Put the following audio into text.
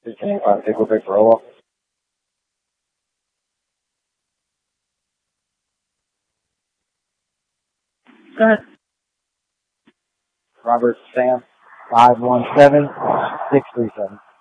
Pickle Big Roll. Go ahead. Robert Sam, 517-637.